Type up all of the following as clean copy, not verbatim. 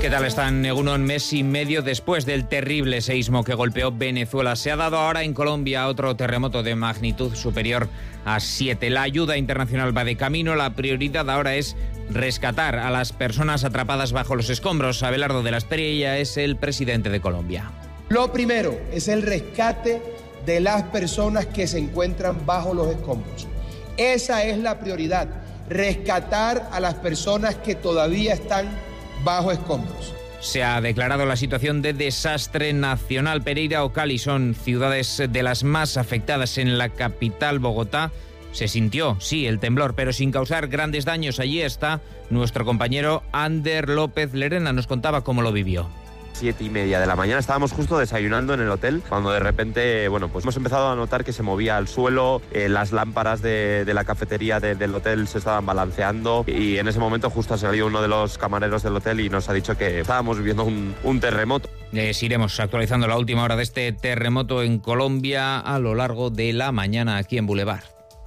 ¿Qué tal están? Un mes y medio después del terrible seísmo que golpeó Venezuela, se ha dado ahora en Colombia otro terremoto de magnitud superior a 7. La ayuda internacional va de camino. La prioridad ahora es rescatar a las personas atrapadas bajo los escombros. Abelardo de la Espriella es el presidente de Colombia. Lo primero es el rescate de las personas que se encuentran bajo los escombros. Esa es la prioridad, rescatar a las personas que todavía están bajo escombros. Se ha declarado la situación de desastre nacional. Pereira o Cali son ciudades de las más afectadas. En la capital, Bogotá, se sintió, sí, el temblor, pero sin causar grandes daños. Allí está nuestro compañero Ander López Lerena. Nos contaba cómo lo vivió. 7:30 de la mañana, estábamos justo desayunando en el hotel cuando de repente, pues hemos empezado a notar que se movía el suelo, las lámparas de la cafetería del hotel se estaban balanceando y en ese momento justo ha salido uno de los camareros del hotel y nos ha dicho que estábamos viviendo un terremoto. Iremos actualizando la última hora de este terremoto en Colombia a lo largo de la mañana aquí en Boulevard.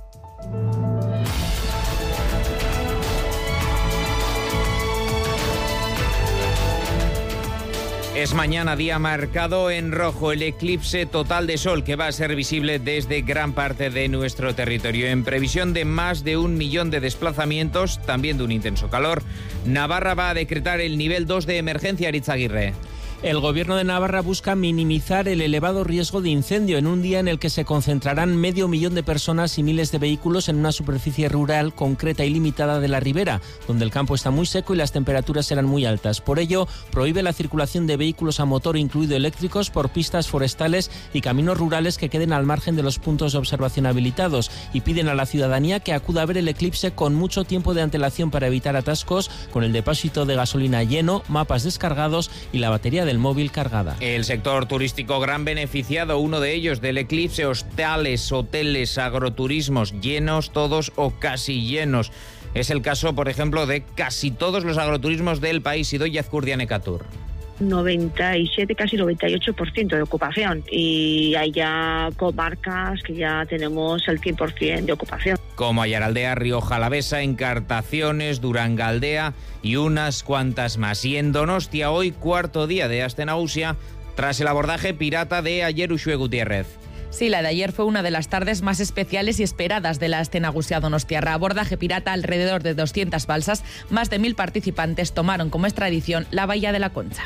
Es mañana día marcado en rojo, el eclipse total de sol que va a ser visible desde gran parte de nuestro territorio. En previsión de más de 1 millón de desplazamientos, también de un intenso calor, Navarra va a decretar el nivel 2 de emergencia. Aritz Aguirre. El Gobierno de Navarra busca minimizar el elevado riesgo de incendio en un día en el que se concentrarán 500.000 de personas y miles de vehículos en una superficie rural concreta y limitada de la ribera, donde el campo está muy seco y las temperaturas serán muy altas. Por ello, prohíbe la circulación de vehículos a motor, incluido eléctricos, por pistas forestales y caminos rurales que queden al margen de los puntos de observación habilitados, y piden a la ciudadanía que acuda a ver el eclipse con mucho tiempo de antelación para evitar atascos, con el depósito de gasolina lleno, mapas descargados y la batería del móvil cargada. El sector turístico gran beneficiado, uno de ellos del eclipse: hostales, hoteles, agroturismos, llenos todos o casi llenos. Es el caso, por ejemplo, de casi todos los agroturismos del país. Idoia Azcurdia Necatur. 97, casi 98% de ocupación, y hay ya comarcas que ya tenemos el 100% de ocupación. Como Ayaraldea, Rioja Alavesa, Encartaciones, Durangaldea y unas cuantas más. Y en Donostia, hoy cuarto día de Aste Nagusia, tras el abordaje pirata de ayer. Uxue Gutiérrez. Sí, la de ayer fue una de las tardes más especiales y esperadas de la Aste Nagusia donostiarra. Abordaje pirata alrededor de 200 balsas, más de 1.000 participantes tomaron como extradición la bahía de la Concha.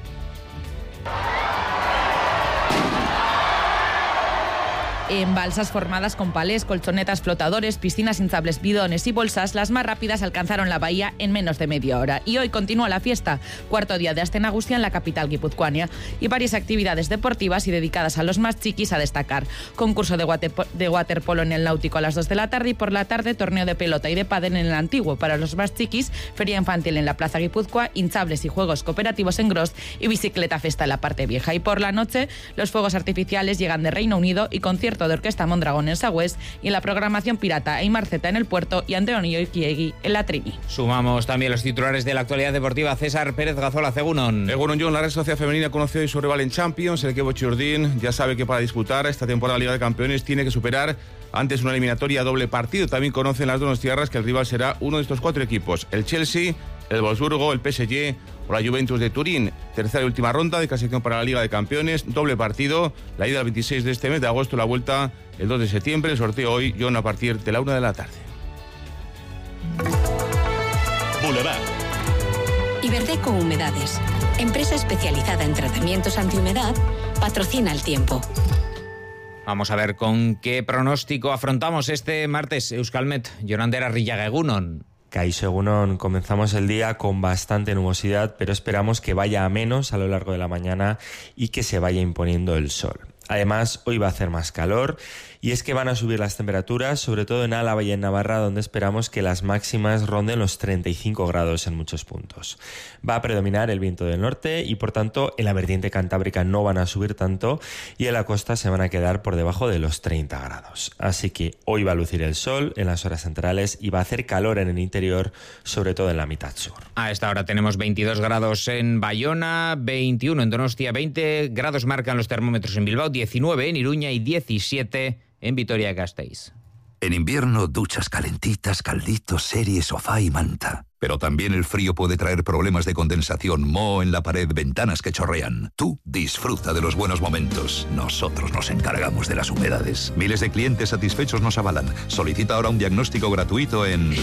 En balsas formadas con palés, colchonetas, flotadores, piscinas hinchables, bidones y bolsas, las más rápidas alcanzaron la bahía en menos de media hora. Y hoy continúa la fiesta, cuarto día de Aste Nagusia en la capital guipuzcoana, y varias actividades deportivas y dedicadas a los más chiquis a destacar. Concurso de waterpolo en el Náutico a las 2 de la tarde, y por la tarde torneo de pelota y de pádel en el Antiguo para los más chiquis, feria infantil en la Plaza Guipúzcoa, hinchables y juegos cooperativos en Gros y bicicleta festa en la parte vieja. Y por la noche los fuegos artificiales llegan de Reino Unido y concierto de Orquesta Mondragón en Sagüés, y en la programación pirata Aimar Zeta en el Puerto y Antonio Ikiegi en la Trini. Sumamos también los titulares de la actualidad deportiva. César Pérez Gazola, Egunon. Egunon, John. La Real Sociedad Femenina conoció hoy su rival en Champions. El equipo Churdín ya sabe que para disputar esta temporada de Liga de Campeones tiene que superar antes una eliminatoria a doble partido. También conocen las donostiarras que el rival será uno de estos 4 equipos: el Chelsea, el Wolfsburgo, el PSG o la Juventus de Turín. Tercera y última ronda de clasificación para la Liga de Campeones, doble partido, la ida el 26 de este mes de agosto, la vuelta el 2 de septiembre. El sorteo hoy, John, a partir de la 1 de la tarde. Boulevard. Iberdeco Humedades, empresa especializada en tratamientos antihumedad, patrocina el tiempo. Vamos a ver con qué pronóstico afrontamos este martes. Euskalmet, Jonander Arrillaga, Egunon. Kaixo, Egunon. Comenzamos el día con bastante nubosidad, pero esperamos que vaya a menos a lo largo de la mañana y que se vaya imponiendo el sol. Además, hoy va a hacer más calor, y es que van a subir las temperaturas, sobre todo en Álava y en Navarra, donde esperamos que las máximas ronden los 35 grados en muchos puntos. Va a predominar el viento del norte y, por tanto, en la vertiente cantábrica no van a subir tanto, y en la costa se van a quedar por debajo de los 30 grados. Así que hoy va a lucir el sol en las horas centrales y va a hacer calor en el interior, sobre todo en la mitad sur. A esta hora tenemos 22 grados en Bayona, 21 en Donostia, 20 grados marcan los termómetros en Bilbao, 19 en Iruña y 17 en Vitoria-Gasteiz. En invierno, duchas calentitas, calditos, serie, sofá y manta. Pero también el frío puede traer problemas de condensación, moho en la pared, ventanas que chorrean. Tú disfruta de los buenos momentos. Nosotros nos encargamos de las humedades. Miles de clientes satisfechos nos avalan. Solicita ahora un diagnóstico gratuito en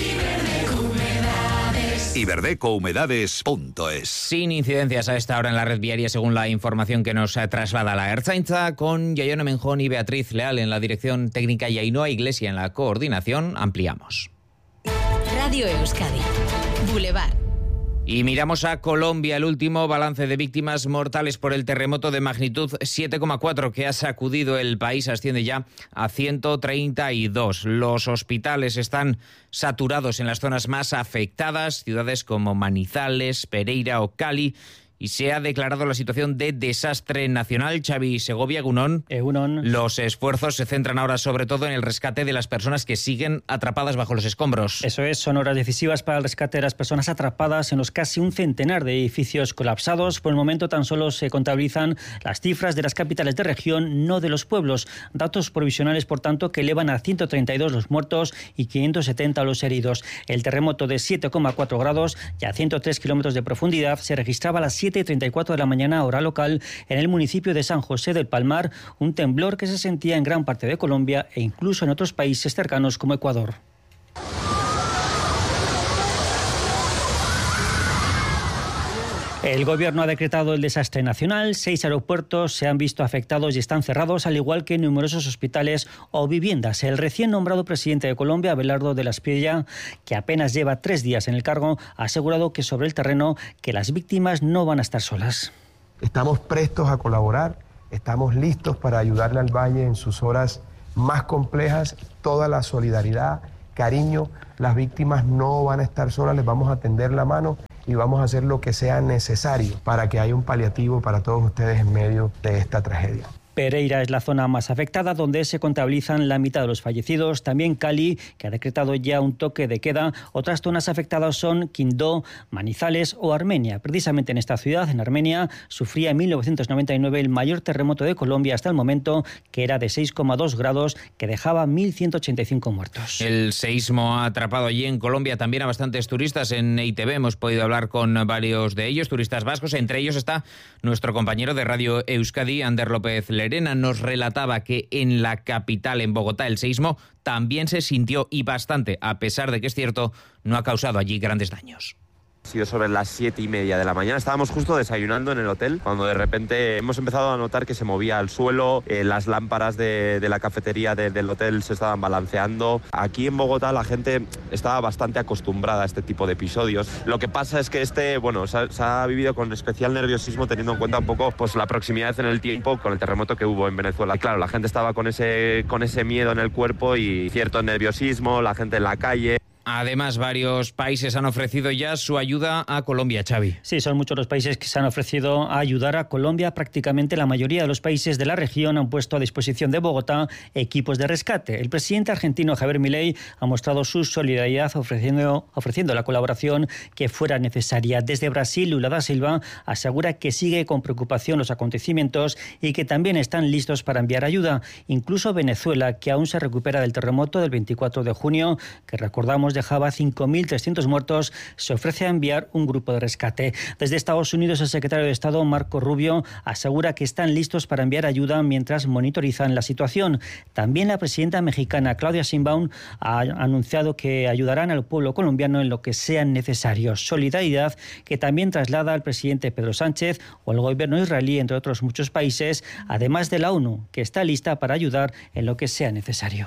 iberdecohumedades.es. Sin incidencias a esta hora en la red viaria, según la información que nos traslada la Ertzaintza, con Yayona Menjón y Beatriz Leal en la dirección técnica y Ainhoa Iglesia en la coordinación. Ampliamos. Radio Euskadi. Boulevard. Y miramos a Colombia, el último balance de víctimas mortales por el terremoto de magnitud 7,4 que ha sacudido el país asciende ya a 132. Los hospitales están saturados en las zonas más afectadas, ciudades como Manizales, Pereira o Cali, y se ha declarado la situación de desastre nacional. Xavi Segovia, Egunon. Los esfuerzos se centran ahora sobre todo en el rescate de las personas que siguen atrapadas bajo los escombros. Eso es, son horas decisivas para el rescate de las personas atrapadas en los casi un centenar de edificios colapsados. Por el momento tan solo se contabilizan las cifras de las capitales de región, no de los pueblos. Datos provisionales, por tanto, que elevan a 132 los muertos y 570 los heridos. El terremoto de 7,4 grados y a 103 kilómetros de profundidad se registraba a las 7:34 de la mañana, hora local, en el municipio de San José del Palmar, un temblor que se sentía en gran parte de Colombia e incluso en otros países cercanos como Ecuador. El Gobierno ha decretado el desastre nacional. 6 aeropuertos se han visto afectados y están cerrados, al igual que numerosos hospitales o viviendas. El recién nombrado presidente de Colombia, Abelardo de la Espriella, que apenas lleva 3 días en el cargo, ha asegurado que sobre el terreno que las víctimas no van a estar solas. Estamos prestos a colaborar, estamos listos para ayudarle al Valle en sus horas más complejas. Toda la solidaridad, cariño, las víctimas no van a estar solas, les vamos a tender la mano y vamos a hacer lo que sea necesario para que haya un paliativo para todos ustedes en medio de esta tragedia. Pereira es la zona más afectada, donde se contabilizan la mitad de los fallecidos. También Cali, que ha decretado ya un toque de queda. Otras zonas afectadas son Quindó, Manizales o Armenia. Precisamente en esta ciudad, en Armenia, sufría en 1999 el mayor terremoto de Colombia hasta el momento, que era de 6,2 grados, que dejaba 1.185 muertos. El seísmo ha atrapado allí en Colombia también a bastantes turistas. En EITV hemos podido hablar con varios de ellos, turistas vascos. Entre ellos está nuestro compañero de Radio Euskadi, Ander López Lerena. Nos relataba que en la capital, en Bogotá, el seísmo también se sintió y bastante, a pesar de que es cierto, no ha causado allí grandes daños. Ha sido sobre las 7:30 de la mañana. Estábamos justo desayunando en el hotel cuando de repente hemos empezado a notar que se movía el suelo, las lámparas de la cafetería del hotel se estaban balanceando. Aquí en Bogotá la gente estaba bastante acostumbrada a este tipo de episodios. Lo que pasa es que se ha vivido con especial nerviosismo, teniendo en cuenta un poco pues la proximidad en el tiempo con el terremoto que hubo en Venezuela. Claro, la gente estaba con ese miedo en el cuerpo y cierto nerviosismo, la gente en la calle. Además, varios países han ofrecido ya su ayuda a Colombia, Xavi. Sí, son muchos los países que se han ofrecido a ayudar a Colombia. Prácticamente la mayoría de los países de la región han puesto a disposición de Bogotá equipos de rescate. El presidente argentino Javier Milei ha mostrado su solidaridad ofreciendo la colaboración que fuera necesaria. Desde Brasil, Lula da Silva asegura que sigue con preocupación los acontecimientos y que también están listos para enviar ayuda. Incluso Venezuela, que aún se recupera del terremoto del 24 de junio, que recordamos dejaba 5.300 muertos, se ofrece a enviar un grupo de rescate. Desde Estados Unidos, el secretario de Estado, Marco Rubio, asegura que están listos para enviar ayuda mientras monitorizan la situación. También la presidenta mexicana, Claudia Sheinbaum, ha anunciado que ayudarán al pueblo colombiano en lo que sea necesario. Solidaridad que también traslada al presidente Pedro Sánchez o al gobierno israelí, entre otros muchos países, además de la ONU, que está lista para ayudar en lo que sea necesario.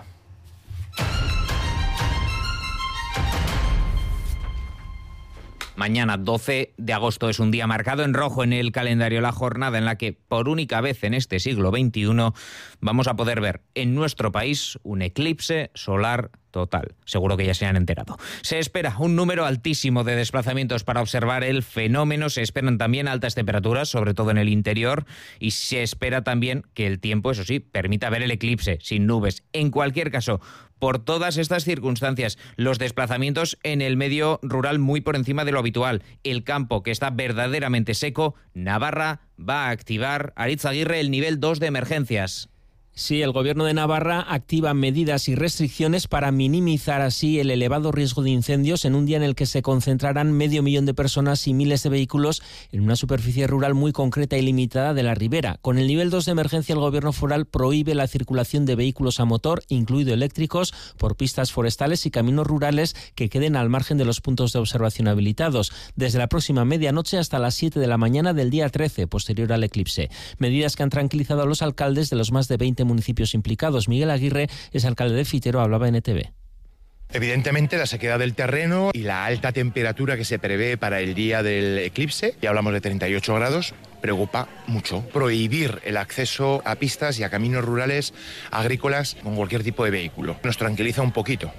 Mañana, 12 de agosto, es un día marcado en rojo en el calendario, la jornada en la que, por única vez en este siglo XXI, vamos a poder ver en nuestro país un eclipse solar total. Seguro que ya se han enterado. Se espera un número altísimo de desplazamientos para observar el fenómeno. Se esperan también altas temperaturas, sobre todo en el interior, y se espera también que el tiempo, eso sí, permita ver el eclipse sin nubes. En cualquier caso, por todas estas circunstancias, los desplazamientos en el medio rural muy por encima de lo habitual, el campo que está verdaderamente seco, Navarra va a activar, Aritz Aguirre, el nivel 2 de emergencias. Sí, el Gobierno de Navarra activa medidas y restricciones para minimizar así el elevado riesgo de incendios en un día en el que se concentrarán 500.000 de personas y miles de vehículos en una superficie rural muy concreta y limitada de la Ribera. Con el nivel 2 de emergencia, el Gobierno foral prohíbe la circulación de vehículos a motor, incluido eléctricos, por pistas forestales y caminos rurales que queden al margen de los puntos de observación habilitados, desde la próxima medianoche hasta las 7 de la mañana del día 13, posterior al eclipse. Medidas que han tranquilizado a los alcaldes de los más de 20 municipios implicados. Miguel Aguirre es alcalde de Fitero, hablaba en ETV. Evidentemente la sequedad del terreno y la alta temperatura que se prevé para el día del eclipse, ya hablamos de 38 grados, preocupa mucho. Prohibir el acceso a pistas y a caminos rurales agrícolas con cualquier tipo de vehículo. Nos tranquiliza un poquito.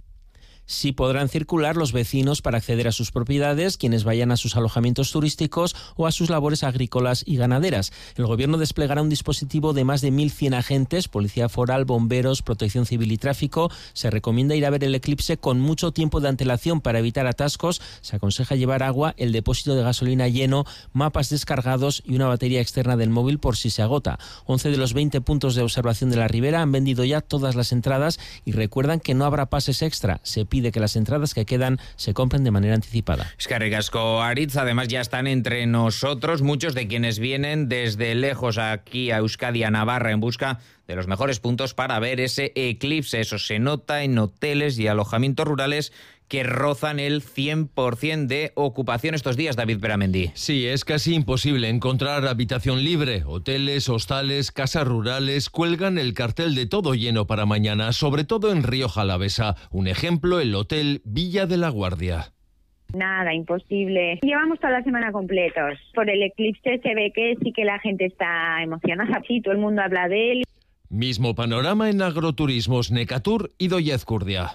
Sí podrán circular los vecinos para acceder a sus propiedades, quienes vayan a sus alojamientos turísticos o a sus labores agrícolas y ganaderas. El Gobierno desplegará un dispositivo de más de 1.100 agentes, policía foral, bomberos, protección civil y tráfico. Se recomienda ir a ver el eclipse con mucho tiempo de antelación para evitar atascos. Se aconseja llevar agua, el depósito de gasolina lleno, mapas descargados y una batería externa del móvil por si se agota. 11 de los 20 puntos de observación de la Ribera han vendido ya todas las entradas y recuerdan que no habrá pases extra. Se pide que las entradas que quedan se compren de manera anticipada. Eskerrik asko, Aritz. Además, ya están entre nosotros muchos de quienes vienen desde lejos aquí a Euskadi, a Navarra, en busca de los mejores puntos para ver ese eclipse. Eso se nota en hoteles y alojamientos rurales que rozan el 100% de ocupación estos días, David Peramendi. Sí, es casi imposible encontrar habitación libre. Hoteles, hostales, casas rurales cuelgan el cartel de todo lleno para mañana, sobre todo en Rioja Alavesa. Un ejemplo, el Hotel Villa de la Guardia. Nada, imposible. Llevamos toda la semana completos. Por el eclipse se ve que sí que la gente está emocionada. Sí, todo el mundo habla de él. Mismo panorama en agroturismos Necatur y Dollezcurdia.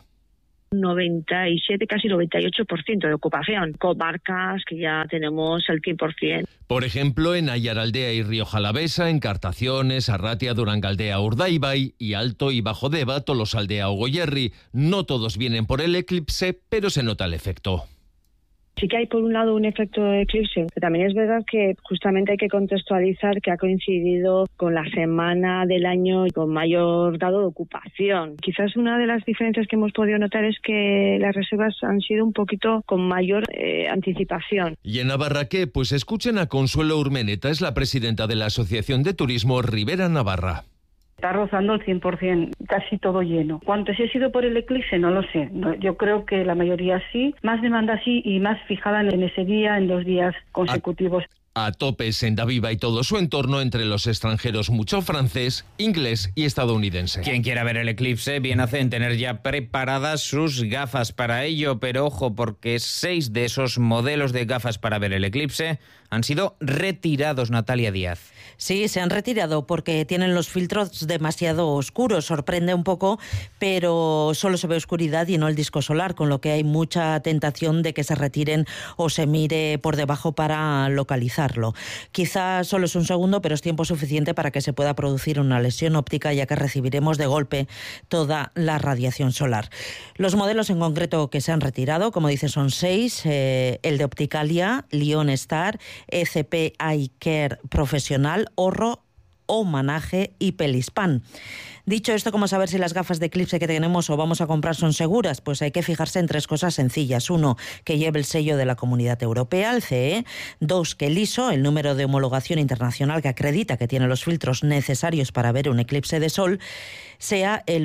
97, casi 98% de ocupación. Comarcas que ya tenemos el 100%. Por ejemplo, en Ayaraldea y Rioja Alavesa, en Cartaciones, Arratia, Durangaldea, Urdaibai y Alto y Bajo Deba, Tolosaldea o Goierri. No todos vienen por el eclipse, pero se nota el efecto. Sí que hay por un lado un efecto de eclipse, pero también es verdad que justamente hay que contextualizar que ha coincidido con la semana del año con mayor grado de ocupación. Quizás una de las diferencias que hemos podido notar es que las reservas han sido un poquito con mayor anticipación. ¿Y en Navarra qué? Pues escuchen a Consuelo Urmeneta, es la presidenta de la Asociación de Turismo Ribera Navarra. Está rozando el 100%, casi todo lleno. ¿Cuánto si ha sido por el eclipse? No lo sé. No, yo creo que la mayoría sí. Más demanda sí y más fijada en ese día, en 2 días consecutivos. A tope Senda Viva y todo su entorno, entre los extranjeros mucho francés, inglés y estadounidense. Quien quiera ver el eclipse bien hace en tener ya preparadas sus gafas para ello, pero ojo, porque 6 de esos modelos de gafas para ver el eclipse han sido retirados, Natalia Díaz. Sí, se han retirado porque tienen los filtros demasiado oscuros. Sorprende un poco, pero solo se ve oscuridad y no el disco solar, con lo que hay mucha tentación de que se retiren o se mire por debajo para localizarlo. Quizás solo es un segundo, pero es tiempo suficiente para que se pueda producir una lesión óptica, ya que recibiremos de golpe toda la radiación solar. Los modelos en concreto que se han retirado, como dice, son 6. El de Opticalia, Lion Star, ECP Eye Care Profesional, Orro, Omanaje y Pelispan. Dicho esto, ¿cómo saber si las gafas de eclipse que tenemos o vamos a comprar son seguras? Pues hay que fijarse en 3 cosas sencillas. 1, que lleve el sello de la Comunidad Europea, el CE. 2, que el ISO, el número de homologación internacional que acredita que tiene los filtros necesarios para ver un eclipse de sol, sea el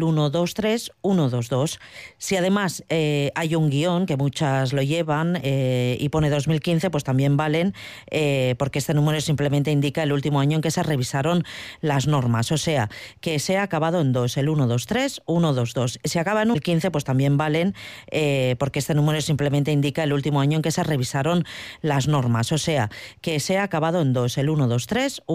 123122. Si además hay un guión, que muchas lo llevan, y pone 2015, pues también valen, porque este número simplemente indica el último año en que se revisaron las normas. O sea, que sea acabado en 2, el 123122. Si acaba en 15, pues también valen, porque este número simplemente indica el último año en que se revisaron las normas. O sea, que sea acabado en 2, el 123122.